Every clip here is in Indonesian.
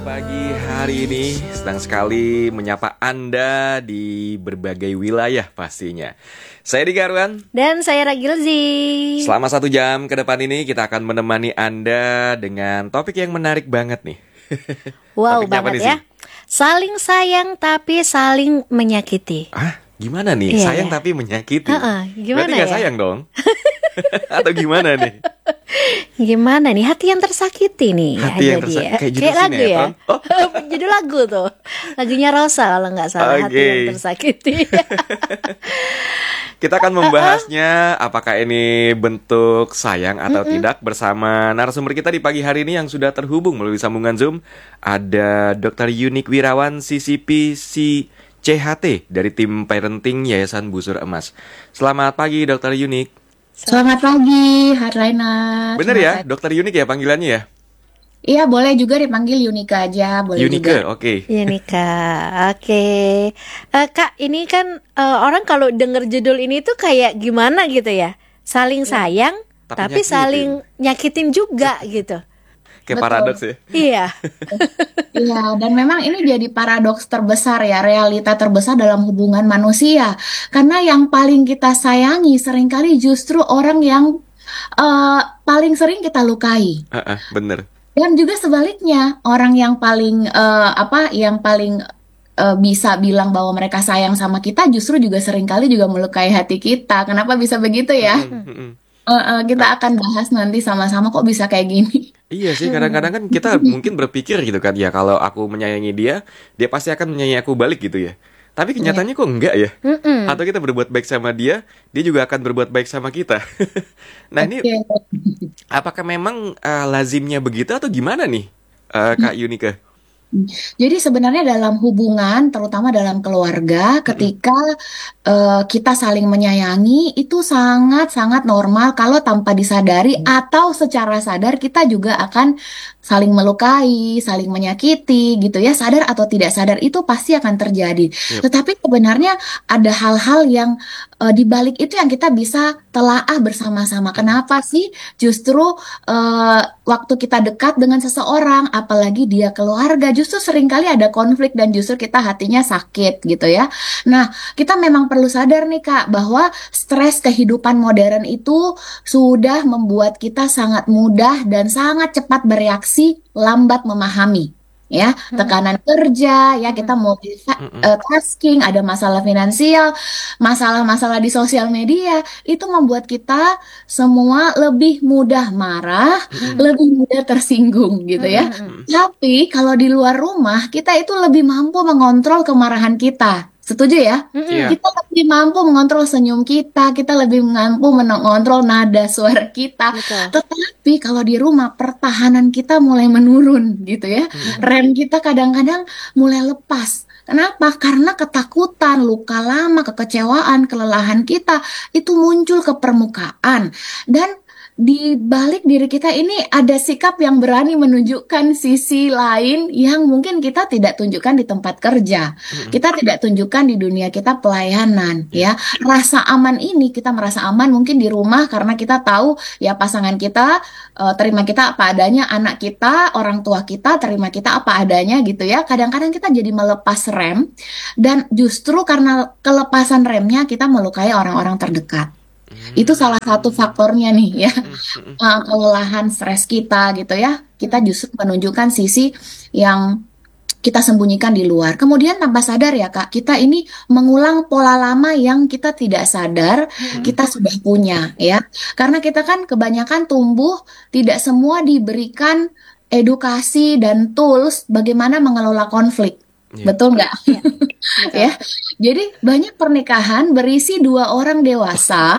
Pagi hari ini senang sekali menyapa Anda di berbagai wilayah pastinya. Saya Diga Arwan. Dan saya Ragilzi. Selama 1 jam ke depan ini kita akan menemani Anda dengan topik yang menarik banget nih. Wow, banget ya. Saling sayang tapi saling menyakiti. Gimana nih? Iya, sayang ya. tapi menyakiti. Gimana Berarti gak ya? sayang dong? Atau gimana nih? Gimana nih? Hati yang tersakiti nih. Hati yang tersakiti. Kayak lagu ya. Oh. Judul lagu tuh. Lagunya Rosa kalau nggak salah. Hati yang tersakiti. Kita akan membahasnya apakah ini bentuk sayang atau tidak bersama narasumber kita di pagi hari ini yang sudah terhubung melalui sambungan Zoom. Ada Dr. Yunik Wirawan, CCP CHT dari tim parenting Yayasan Busur Emas. Selamat pagi Dr. Yunik. Selamat pagi, Harlaina. Bener ya, Dr. Yunik ya panggilannya ya? Iya, boleh juga dipanggil Yunika aja, boleh Yunika, juga. oke. Yunika, oke. Kak, ini kan orang kalau denger judul ini tuh kayak gimana gitu ya? Saling sayang, tapi saling nyakitin juga gitu. Kayak Betul. paradoks ya. Iya. Iya, dan memang ini jadi paradoks terbesar ya, realita terbesar dalam hubungan manusia. Karena yang paling kita sayangi seringkali justru orang yang paling sering kita lukai. Bener. Dan juga sebaliknya, orang yang paling bisa bilang bahwa mereka sayang sama kita justru juga seringkali juga melukai hati kita. Kenapa bisa begitu ya? Kita akan bahas nanti sama-sama kok bisa kayak gini. Iya sih, kadang-kadang kan kita mungkin berpikir gitu kan, ya kalau aku menyayangi dia, dia pasti akan menyayangi aku balik gitu ya. Tapi kenyataannya kok enggak ya? Atau kita berbuat baik sama dia, dia juga akan berbuat baik sama kita. Nah ini, apakah memang lazimnya begitu atau gimana nih, Kak Yunika? Jadi sebenarnya dalam hubungan, terutama dalam keluarga, ketika kita saling menyayangi, itu sangat-sangat normal kalau tanpa disadari atau secara sadar kita juga akan saling melukai, saling menyakiti gitu ya, sadar atau tidak sadar itu pasti akan terjadi. Tetapi sebenarnya ada hal-hal yang di balik itu yang kita bisa telaah bersama-sama. Kenapa sih justru waktu kita dekat dengan seseorang, apalagi dia keluarga, justru seringkali ada konflik dan justru kita hatinya sakit gitu ya. Nah, kita memang perlu sadar nih Kak, bahwa stres kehidupan modern itu sudah membuat kita sangat mudah dan sangat cepat bereaksi, lambat memahami. Ya, tekanan kerja, ya kita multitasking, ada masalah finansial, masalah-masalah di sosial media, itu membuat kita semua lebih mudah marah, lebih mudah tersinggung gitu ya. Tapi kalau di luar rumah, kita itu lebih mampu mengontrol kemarahan kita. Setuju ya? Kita lebih mampu mengontrol senyum kita lebih mampu mengontrol nada suara kita. Tetapi kalau di rumah pertahanan kita mulai menurun gitu ya. Rem kita kadang-kadang mulai lepas. Kenapa? Karena ketakutan, luka lama, kekecewaan, kelelahan kita itu muncul ke permukaan. Dan di balik diri kita ini ada sikap yang berani menunjukkan sisi lain yang mungkin kita tidak tunjukkan di tempat kerja. Kita tidak tunjukkan di dunia kita pelayanan ya. Rasa aman ini kita merasa aman mungkin di rumah karena kita tahu ya pasangan kita terima kita apa adanya, anak kita, orang tua kita terima kita apa adanya gitu ya. Kadang-kadang kita jadi melepas rem dan justru karena kelepasan remnya kita melukai orang-orang terdekat. Itu salah satu faktornya nih ya, kelelahan, stres kita gitu ya. Kita justru menunjukkan sisi yang kita sembunyikan di luar. Kemudian tanpa sadar ya Kak, kita ini mengulang pola lama yang kita tidak sadar kita sudah punya ya. Karena kita kan kebanyakan tumbuh tidak semua diberikan edukasi dan tools bagaimana mengelola konflik. Betul nggak? Ya. Jadi banyak pernikahan berisi 2 orang dewasa,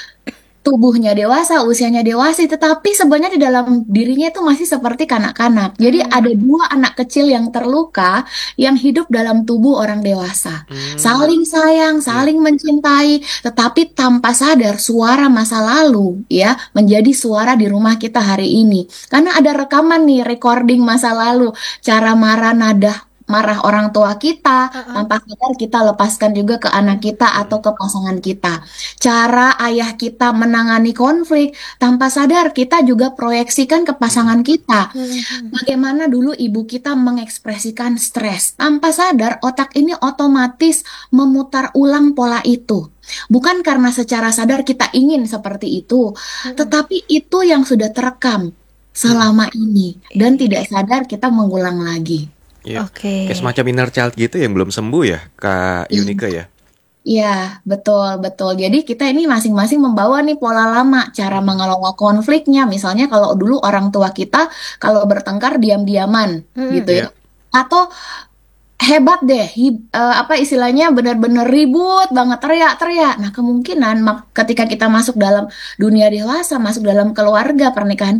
tubuhnya dewasa, usianya dewasa, tetapi sebenarnya di dalam dirinya itu masih seperti kanak-kanak. Jadi ada 2 anak kecil yang terluka yang hidup dalam tubuh orang dewasa. Saling sayang, saling mencintai, tetapi tanpa sadar suara masa lalu ya menjadi suara di rumah kita hari ini. Karena ada rekaman nih, recording masa lalu, cara marah, nada marah orang tua kita, tanpa sadar kita lepaskan juga ke anak kita atau ke pasangan kita. Cara ayah kita menangani konflik, tanpa sadar kita juga proyeksikan ke pasangan kita. Bagaimana dulu ibu kita mengekspresikan stres, tanpa sadar otak ini otomatis memutar ulang pola itu. Bukan karena secara sadar kita ingin seperti itu, tetapi itu yang sudah terekam selama ini dan tidak sadar kita mengulang lagi. Iya. Oke. Kayak semacam inner child gitu yang belum sembuh ya, Kak Yunika ya. Iya, betul. Jadi kita ini masing-masing membawa nih pola lama, cara mengelola konfliknya. Misalnya kalau dulu orang tua kita kalau bertengkar diam-diaman gitu ya. Iya. Atau hebat deh, apa istilahnya benar-benar ribut banget, teriak-teriak. Nah, kemungkinan ketika kita masuk dalam dunia dewasa, masuk dalam keluarga, pernikahan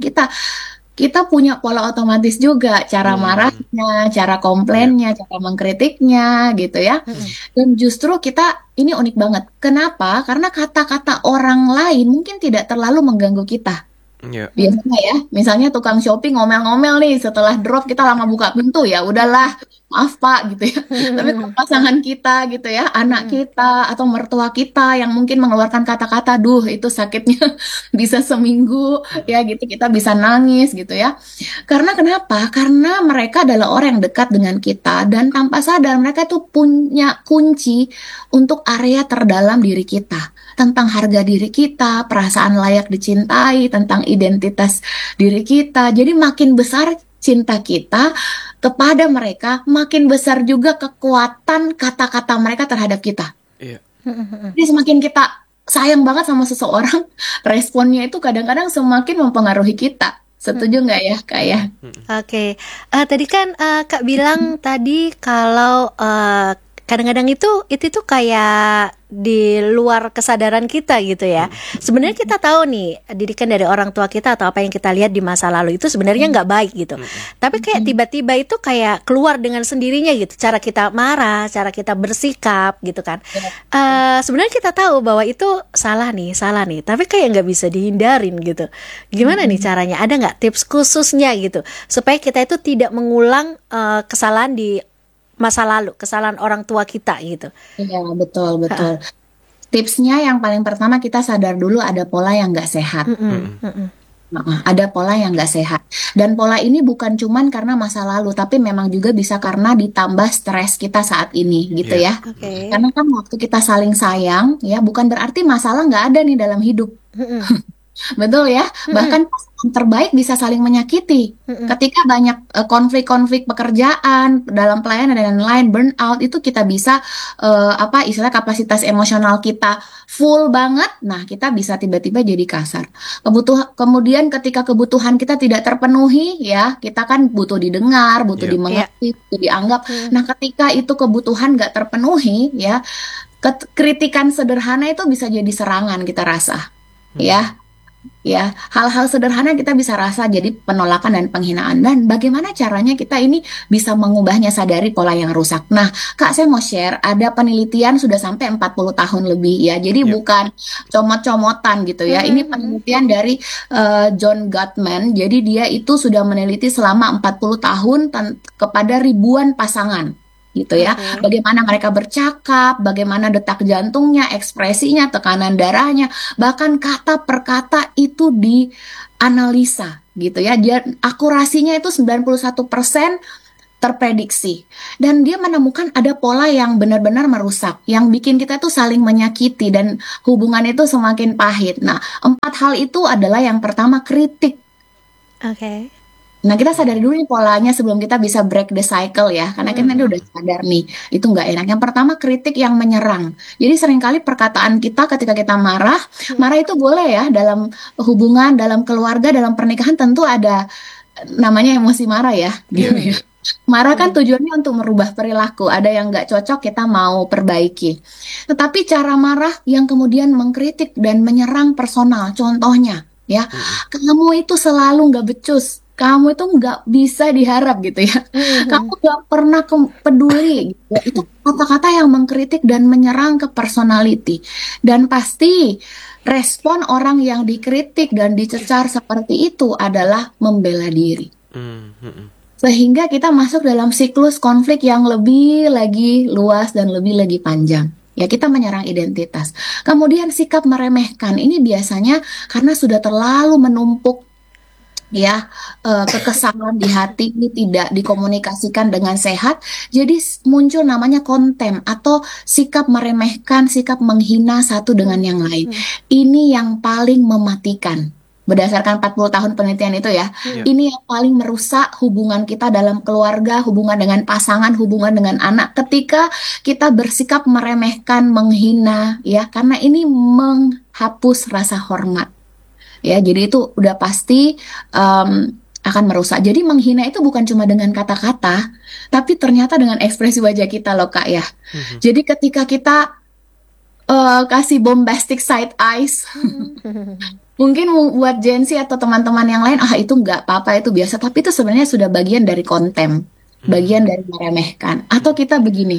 kita punya pola otomatis juga, cara marahnya, cara komplainnya, cara mengkritiknya gitu ya. Dan justru kita ini unik banget. Kenapa? Karena kata-kata orang lain mungkin tidak terlalu mengganggu kita. Iya. Biasanya ya, misalnya tukang shopping ngomel-ngomel nih, setelah drop kita lama buka pintu, ya udahlah, maaf Pak gitu ya. Tapi kalau pasangan kita gitu ya, anak kita atau mertua kita yang mungkin mengeluarkan kata-kata, duh itu sakitnya bisa seminggu ya gitu, kita bisa nangis gitu ya. Karena kenapa? Karena mereka adalah orang yang dekat dengan kita dan tanpa sadar mereka itu punya kunci untuk area terdalam diri kita. Tentang harga diri kita, perasaan layak dicintai, tentang identitas diri kita. Jadi makin besar cinta kita kepada mereka, makin besar juga kekuatan kata-kata mereka terhadap kita. Iya. Jadi semakin kita sayang banget sama seseorang, responnya itu kadang-kadang semakin mempengaruhi kita. Setuju nggak ya, Kak ya? Oke. Tadi kan Kak bilang tadi kalau kadang-kadang itu tuh kayak di luar kesadaran kita gitu ya. Sebenarnya kita tahu nih didikan dari orang tua kita atau apa yang kita lihat di masa lalu itu sebenarnya nggak baik gitu. Tapi kayak tiba-tiba itu kayak keluar dengan sendirinya gitu. Cara kita marah, cara kita bersikap gitu kan. Sebenarnya kita tahu bahwa itu salah nih. Tapi kayak nggak bisa dihindarin gitu. Gimana nih caranya? Ada nggak tips khususnya gitu supaya kita itu tidak mengulang kesalahan di masa lalu, kesalahan orang tua kita gitu. Iya, betul. Tipsnya yang paling pertama kita sadar dulu ada pola yang nggak sehat. Ada pola yang nggak sehat. Dan pola ini bukan cuman karena masa lalu, tapi memang juga bisa karena ditambah stres kita saat ini gitu ya. Oke. Karena kan waktu kita saling sayang, ya bukan berarti masalah nggak ada nih dalam hidup. Betul ya, bahkan pasangan terbaik bisa saling menyakiti. Ketika banyak konflik-konflik pekerjaan dalam pelayanan dan lain-lain, burnout itu kita bisa istilah kapasitas emosional kita full banget. Nah, kita bisa tiba-tiba jadi kasar. Kemudian ketika kebutuhan kita tidak terpenuhi, ya kita kan butuh didengar, butuh dimengerti, butuh dianggap. Nah, ketika itu kebutuhan nggak terpenuhi, ya kritikan sederhana itu bisa jadi serangan kita rasa, ya hal-hal sederhana kita bisa rasa jadi penolakan dan penghinaan. Dan bagaimana caranya kita ini bisa mengubahnya, sadari pola yang rusak. Nah, Kak, saya mau share, ada penelitian sudah sampai 40 tahun lebih ya. Jadi bukan comot-comotan gitu ya. Ini penelitian dari John Gottman. Jadi dia itu sudah meneliti selama 40 tahun kepada ribuan pasangan gitu ya. Bagaimana mereka bercakap, bagaimana detak jantungnya, ekspresinya, tekanan darahnya, bahkan kata per kata itu dianalisa gitu ya. Dia akurasinya itu 91% terprediksi. Dan dia menemukan ada pola yang benar-benar merusak, yang bikin kita tuh saling menyakiti dan hubungan itu semakin pahit. Nah, 4 hal itu adalah yang pertama, kritik. Oke. Nah, kita sadari dulu nih polanya sebelum kita bisa break the cycle ya. Karena kita udah sadar nih, itu nggak enak. Yang pertama, kritik yang menyerang. Jadi seringkali perkataan kita ketika kita marah itu boleh ya, dalam hubungan, dalam keluarga, dalam pernikahan tentu ada namanya emosi marah ya. Gitu ya. Marah kan tujuannya untuk merubah perilaku. Ada yang nggak cocok, kita mau perbaiki. Tetapi cara marah yang kemudian mengkritik dan menyerang personal, contohnya ya, kamu itu selalu nggak becus. Kamu itu nggak bisa diharap gitu ya. Kamu nggak pernah peduli gitu. Itu kata-kata yang mengkritik dan menyerang ke personality. Dan pasti respon orang yang dikritik dan dicecar seperti itu adalah membela diri. sehingga kita masuk dalam siklus konflik yang lebih lagi luas dan lebih lagi panjang. Ya, kita menyerang identitas. Kemudian sikap meremehkan ini biasanya karena sudah terlalu menumpuk ya, kekesalan di hati ini tidak dikomunikasikan dengan sehat, jadi muncul namanya konten atau sikap meremehkan, sikap menghina satu dengan yang lain. Ini yang paling mematikan. Berdasarkan 40 tahun penelitian itu ya, ini yang paling merusak hubungan kita dalam keluarga, hubungan dengan pasangan, hubungan dengan anak, ketika kita bersikap meremehkan, menghina, ya, karena ini menghapus rasa hormat. Ya, jadi itu udah pasti akan merusak. Jadi menghina itu bukan cuma dengan kata-kata, tapi ternyata dengan ekspresi wajah kita loh Kak ya. Jadi ketika kita kasih bombastic side eyes, mungkin buat Gen Z atau teman-teman yang lain, itu nggak apa-apa, itu biasa. Tapi itu sebenarnya sudah bagian dari konten, bagian dari meremehkan. Atau kita begini,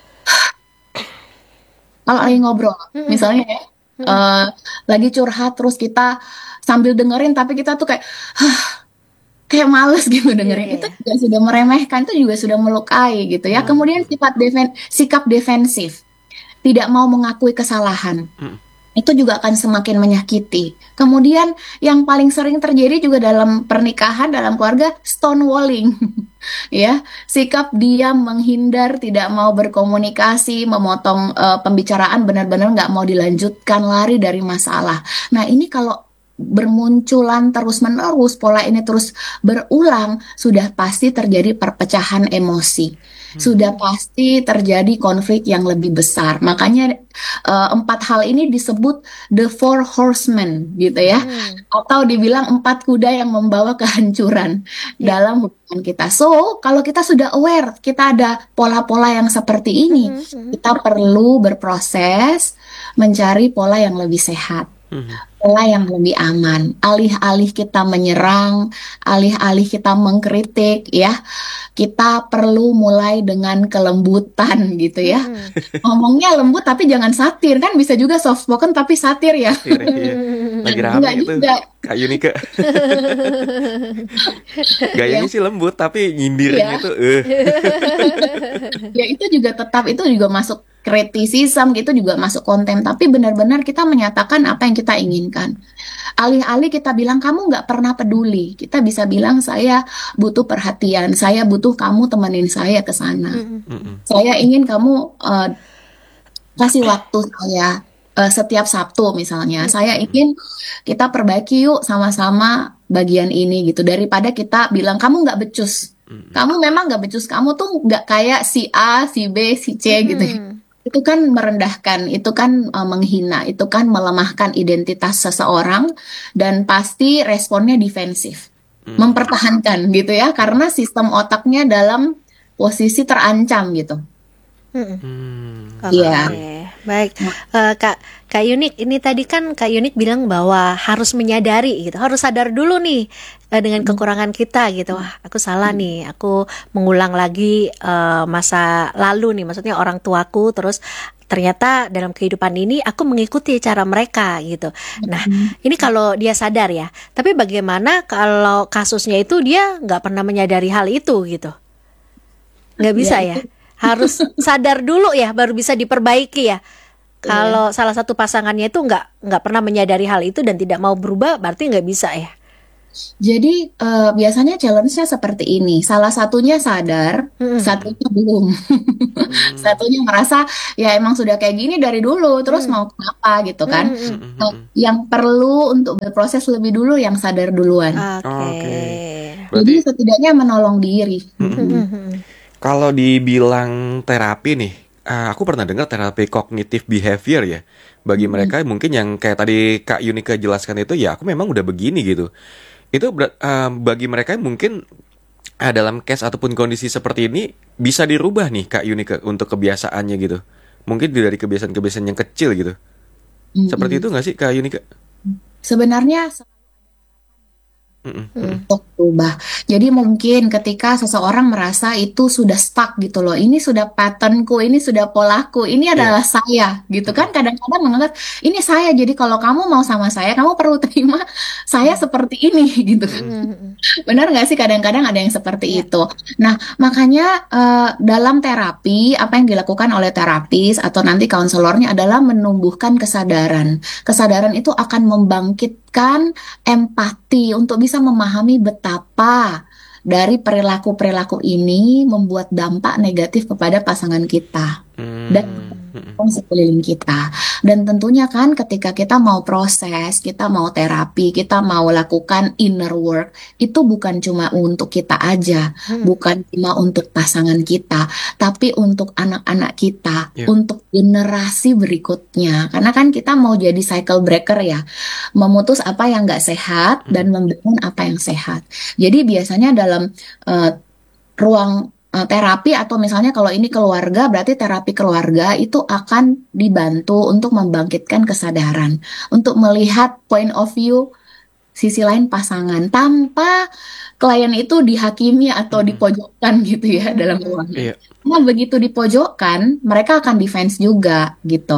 kalau lagi ngobrol, misalnya ya, lagi curhat, terus kita sambil dengerin, tapi kita tuh kayak males gitu dengerin. Itu juga sudah meremehkan, itu juga sudah melukai gitu ya. Kemudian sikap defensif, tidak mau mengakui kesalahan. Itu juga akan semakin menyakiti. Kemudian yang paling sering terjadi juga dalam pernikahan, dalam keluarga, stonewalling. Ya, sikap diam, menghindar, tidak mau berkomunikasi, memotong pembicaraan, benar-benar nggak mau dilanjutkan, lari dari masalah. Nah, ini kalau bermunculan terus-menerus, pola ini terus berulang, sudah pasti terjadi perpecahan emosi. Sudah pasti terjadi konflik yang lebih besar. Makanya 4 hal ini disebut the four horsemen gitu ya, atau dibilang 4 kuda yang membawa kehancuran dalam hubungan kita. So kalau kita sudah aware, kita ada pola-pola yang seperti ini, kita perlu berproses mencari pola yang lebih sehat, pola yang lebih aman. Alih-alih kita menyerang, alih-alih kita mengkritik, ya, kita perlu mulai dengan kelembutan gitu ya. Ngomongnya lembut tapi jangan satir, kan bisa juga soft spoken tapi satir ya. Lagi rame Enggak itu juga. Kak Yunika. Gayanya sih lembut tapi nyindirnya itu Ya itu juga tetap, itu juga masuk kritisisme, gitu juga masuk konten. Tapi benar-benar kita menyatakan apa yang kita inginkan. Alih-alih kita bilang kamu nggak pernah peduli, kita bisa bilang saya butuh perhatian, saya butuh kamu temenin saya ke sana. Saya ingin kamu kasih waktu saya setiap Sabtu misalnya. Saya ingin kita perbaiki yuk sama-sama bagian ini gitu. Daripada kita bilang kamu nggak becus, kamu memang nggak becus, kamu tuh nggak kayak si A, si B, si C gitu. Itu kan merendahkan, itu kan menghina, itu kan melemahkan identitas seseorang, dan pasti responnya defensif, mempertahankan gitu ya, karena sistem otaknya dalam posisi terancam gitu. Iya. Baik, Kak Yunik, ini tadi kan Kak Yunik bilang bahwa harus menyadari gitu, harus sadar dulu nih dengan kekurangan kita gitu. Wah, aku salah nih, aku mengulang lagi masa lalu nih, maksudnya orang tuaku, terus ternyata dalam kehidupan ini aku mengikuti cara mereka gitu. Nah, ini kalau dia sadar ya. Tapi bagaimana kalau kasusnya itu dia nggak pernah menyadari hal itu gitu? Nggak bisa ya? Harus sadar dulu ya, baru bisa diperbaiki ya. Kalau salah satu pasangannya itu nggak pernah menyadari hal itu dan tidak mau berubah, berarti nggak bisa ya. Jadi biasanya challenge-nya seperti ini. Salah satunya sadar, satunya belum. Satunya merasa ya emang sudah kayak gini dari dulu, terus mau kenapa gitu kan. Yang perlu untuk berproses lebih dulu yang sadar duluan. Berarti Jadi setidaknya menolong diri. kalau dibilang terapi nih, aku pernah dengar terapi kognitif behavior ya. Bagi mereka mungkin yang kayak tadi Kak Yunika jelaskan itu, ya aku memang udah begini gitu. Itu bagi mereka mungkin dalam case ataupun kondisi seperti ini bisa dirubah nih Kak Yunika untuk kebiasaannya gitu. Mungkin dari kebiasaan-kebiasaan yang kecil gitu. Seperti itu nggak sih Kak Yunika? Sebenarnya untuk berubah. Jadi mungkin ketika seseorang merasa itu sudah stuck gitu loh, ini sudah patternku, ini sudah polaku, ini adalah saya gitu kan. Kadang-kadang menganggap ini saya, jadi kalau kamu mau sama saya, kamu perlu terima saya seperti ini gitu kan. Benar nggak sih, kadang-kadang ada yang seperti itu. Nah, makanya dalam terapi, apa yang dilakukan oleh terapis atau nanti konselornya adalah menumbuhkan kesadaran. Kesadaran itu akan membangkitkan empati untuk bisa memahami betapa dari perilaku-perilaku ini membuat dampak negatif kepada pasangan kita dan sekeliling kita. Dan tentunya kan ketika kita mau proses, kita mau terapi, kita mau lakukan inner work, itu bukan cuma untuk kita aja, bukan cuma untuk pasangan kita, tapi untuk anak-anak kita, untuk generasi berikutnya. Karena kan kita mau jadi cycle breaker ya, memutus apa yang nggak sehat dan membangun apa yang sehat. Jadi biasanya dalam ruang terapi, atau misalnya kalau ini keluarga, berarti terapi keluarga itu akan dibantu untuk membangkitkan kesadaran, untuk melihat point of view sisi lain pasangan tanpa klien itu dihakimi atau dipojokkan gitu ya dalam ruangan. Nah, begitu dipojokkan, mereka akan defense juga gitu.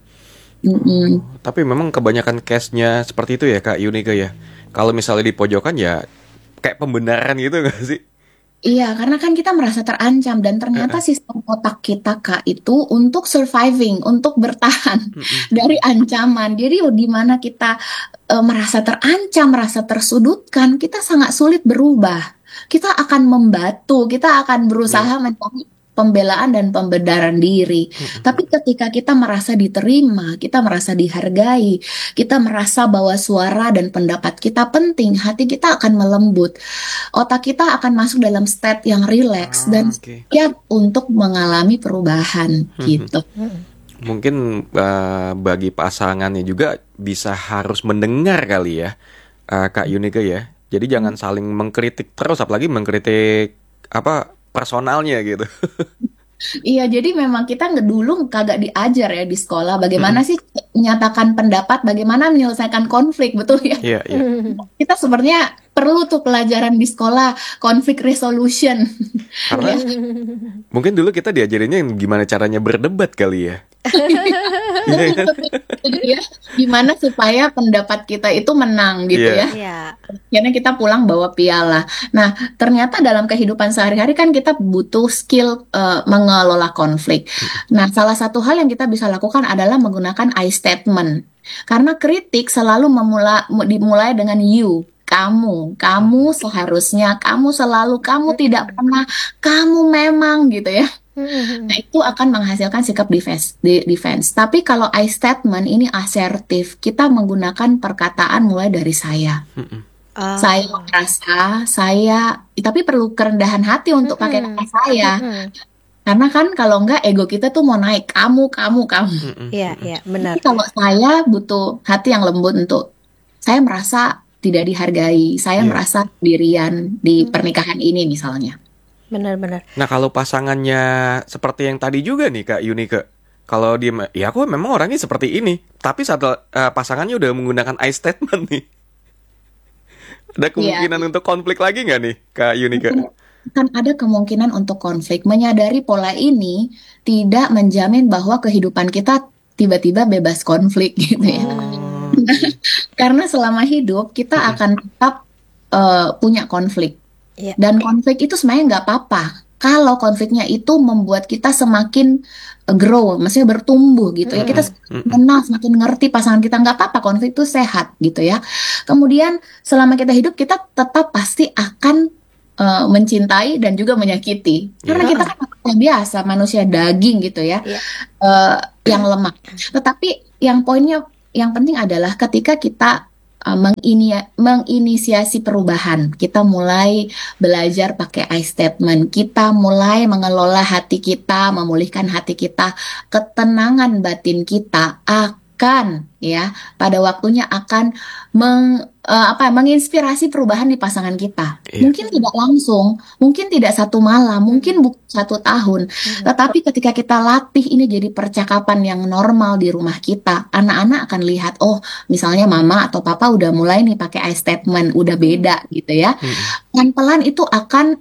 Tapi memang kebanyakan case-nya seperti itu ya Kak Yunike ya. Kalau misalnya dipojokkan ya kayak pembenaran gitu nggak sih? Iya, karena kan kita merasa terancam dan ternyata sistem otak kita Kak itu untuk surviving, untuk bertahan dari ancaman. Jadi di mana kita merasa terancam, merasa tersudutkan, kita sangat sulit berubah. Kita akan membatu, kita akan berusaha mencari pembelaan dan pembenaran diri. Tapi ketika kita merasa diterima, kita merasa dihargai, kita merasa bahwa suara dan pendapat kita penting, hati kita akan melembut. Otak kita akan masuk dalam state yang rileks dan siap untuk mengalami perubahan gitu. Mungkin bagi pasangannya juga bisa harus mendengar kali ya, Kak Yunike ya. Jadi jangan saling mengkritik terus, apalagi mengkritik personalnya gitu. Iya, jadi memang kita dulu kagak diajar ya di sekolah bagaimana sih menyatakan pendapat, bagaimana menyelesaikan konflik, betul ya? Iya. Kita sebenarnya perlu tuh pelajaran di sekolah, conflict resolution. Karena mungkin dulu kita diajarinnya gimana caranya berdebat kali ya. Ya, gimana supaya pendapat kita itu menang gitu ya. Karena kita pulang bawa piala. Nah, ternyata dalam kehidupan sehari-hari kan kita butuh skill mengelola konflik. Nah, salah satu hal yang kita bisa lakukan adalah menggunakan I statement. Karena kritik selalu dimulai dengan you. Kamu seharusnya, kamu selalu, kamu tidak pernah, kamu memang gitu ya. Nah, itu akan menghasilkan sikap defense. Tapi kalau I statement ini asertif, kita menggunakan perkataan mulai dari saya. Saya merasa, tapi perlu kerendahan hati untuk pakai kata saya. Karena kan kalau enggak ego kita tuh mau naik, kamu. Iya, benar. Tapi kalau saya butuh hati yang lembut untuk, saya merasa tidak dihargai, saya merasa sendirian di pernikahan ini misalnya. Benar-benar. Nah, kalau pasangannya seperti yang tadi juga nih Kak Yunike, kalau dia, ya aku memang orangnya seperti ini, tapi saat pasangannya udah menggunakan I statement nih, ada kemungkinan untuk konflik lagi nggak nih Kak Yunike? Kan ada kemungkinan untuk konflik. Menyadari pola ini tidak menjamin bahwa kehidupan kita tiba-tiba bebas konflik gitu ya. Karena selama hidup kita akan tetap punya konflik. Dan konflik itu sebenarnya nggak apa-apa. Kalau konfliknya itu membuat kita semakin grow, maksudnya bertumbuh gitu ya. Kita kenal, semakin ngerti pasangan kita, nggak apa-apa, konflik itu sehat gitu ya. Kemudian selama kita hidup kita tetap pasti akan mencintai dan juga menyakiti. Karena kita kan biasa manusia daging gitu ya, yang lemah. Tetapi yang penting adalah ketika kita menginisiasi perubahan, kita mulai belajar pakai I statement, kita mulai mengelola hati kita, memulihkan hati kita, ketenangan batin kita ya pada waktunya akan menginspirasi perubahan di pasangan kita. Iya. Mungkin tidak langsung, mungkin tidak satu malam, mungkin bukan 1 tahun, tetapi ketika kita latih ini jadi percakapan yang normal di rumah kita, anak-anak akan lihat, oh misalnya mama atau papa udah mulai nih pakai I statement, udah beda gitu ya. Pelan-pelan itu akan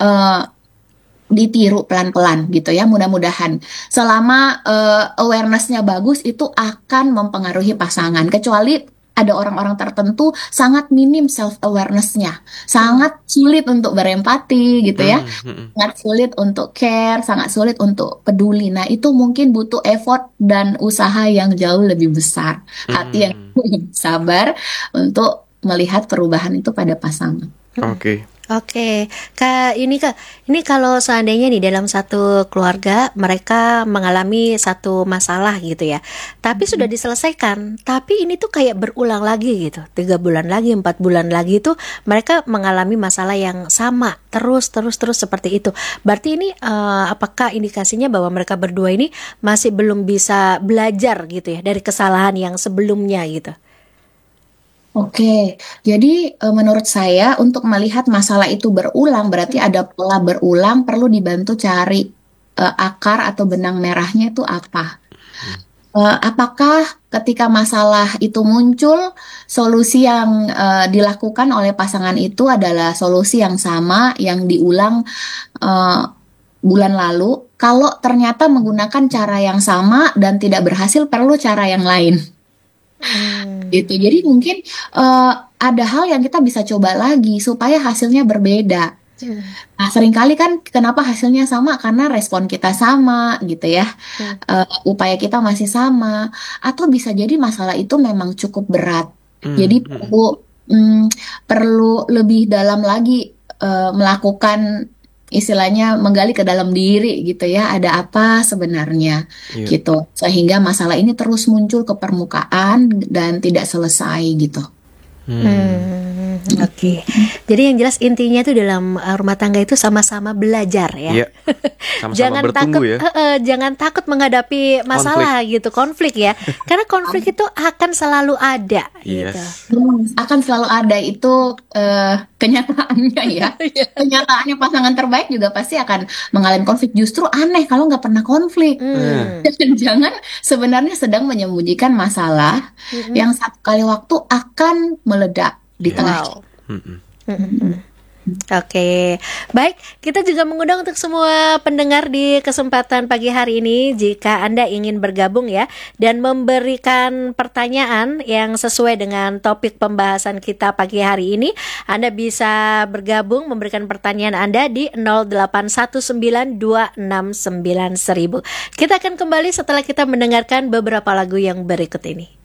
ditiru pelan-pelan gitu ya, mudah-mudahan selama awareness-nya bagus itu akan mempengaruhi pasangan, kecuali ada orang-orang tertentu sangat minim self awareness-nya, sangat sulit untuk berempati gitu ya, sangat sulit untuk care, sangat sulit untuk peduli. Nah itu mungkin butuh effort dan usaha yang jauh lebih besar, hati yang sabar untuk melihat perubahan itu pada pasangan. Oke. Oke, Kak, ini kalau seandainya nih dalam satu keluarga mereka mengalami satu masalah gitu ya, tapi sudah diselesaikan, tapi ini tuh kayak berulang lagi gitu, 3 bulan lagi, 4 bulan lagi itu mereka mengalami masalah yang sama terus seperti itu. Berarti ini apakah indikasinya bahwa mereka berdua ini masih belum bisa belajar gitu ya dari kesalahan yang sebelumnya gitu? Oke, jadi menurut saya untuk melihat masalah itu berulang berarti ada pola berulang, perlu dibantu cari akar atau benang merahnya itu apa. Apakah ketika masalah itu muncul, solusi yang dilakukan oleh pasangan itu adalah solusi yang sama yang diulang bulan lalu? Kalau ternyata menggunakan cara yang sama dan tidak berhasil, perlu cara yang lain. Gitu. Jadi mungkin ada hal yang kita bisa coba lagi supaya hasilnya berbeda. Nah, seringkali kan kenapa hasilnya sama, karena respon kita sama gitu ya, upaya kita masih sama, atau bisa jadi masalah itu memang cukup berat. Jadi perlu lebih dalam lagi melakukan istilahnya menggali ke dalam diri gitu ya, ada apa sebenarnya gitu, sehingga masalah ini terus muncul ke permukaan dan tidak selesai gitu. Oke. Jadi yang jelas intinya itu dalam rumah tangga itu sama-sama belajar ya. Iya. Sama-sama bertumbuh ya. Jangan takut menghadapi masalah gitu, konflik ya. Karena konflik itu akan selalu ada gitu. Akan selalu ada, itu kenyataannya ya. Kenyataannya pasangan terbaik juga pasti akan mengalami konflik. Justru aneh kalau nggak pernah konflik. Jangan sebenarnya sedang menyembunyikan masalah yang satu kali waktu akan meledak di tengah. Oke, baik. Kita juga mengundang untuk semua pendengar di kesempatan pagi hari ini, jika Anda ingin bergabung ya dan memberikan pertanyaan yang sesuai dengan topik pembahasan kita pagi hari ini, Anda bisa bergabung memberikan pertanyaan Anda di 0819269000. Kita akan kembali setelah kita mendengarkan beberapa lagu yang berikut ini.